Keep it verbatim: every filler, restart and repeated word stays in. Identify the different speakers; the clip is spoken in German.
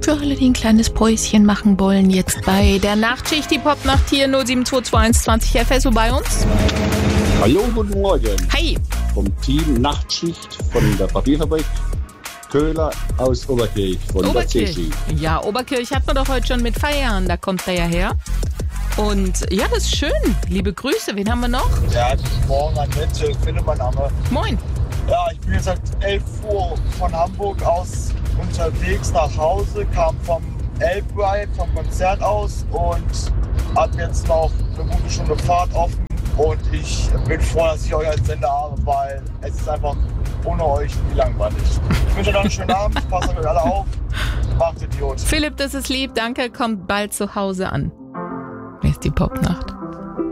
Speaker 1: Für alle, die ein kleines Päuschen machen wollen, jetzt bei der Nachtschicht, die Popnacht hier null sieben zwei zwei eins zwanzig F S O bei uns.
Speaker 2: Hallo, guten Morgen.
Speaker 1: Hi.
Speaker 2: Vom Team Nachtschicht von der Papierfabrik Köhler aus Oberkirch von
Speaker 1: Oberkirch.
Speaker 2: der C C.
Speaker 1: Ja, Oberkirch hat man doch heute schon mit Feiern, da kommt er ja her. Und ja, das ist schön. Liebe Grüße, wen haben wir noch?
Speaker 3: Ja, guten Morgen, Annette, finde mein Name.
Speaker 1: Moin.
Speaker 3: Ja, ich bin jetzt seit elf Uhr von Hamburg aus unterwegs nach Hause, kam vom Elbride, vom Konzert aus und habe jetzt noch eine gute Stunde Fahrt offen. Und ich bin froh, dass ich euch als Sender habe, weil es ist einfach ohne euch nie langweilig. Ich wünsche euch noch einen schönen Abend, passt auf euch alle auf, macht Idiot.
Speaker 1: Philipp, das ist lieb, danke, kommt bald zu Hause an. Hier ist die Popnacht.